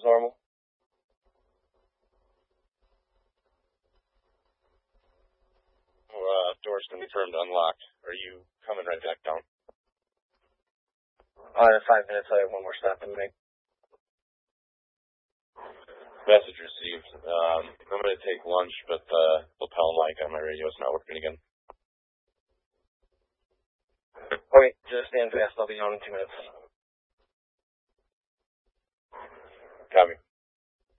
was normal. Door's confirmed unlocked. Are you coming right back down? In 5 minutes, I have one more stop to make. Message received. I'm going to take lunch, but the lapel mic on my radio is not working again. Okay, just stand fast. I'll be on in 2 minutes. Copy.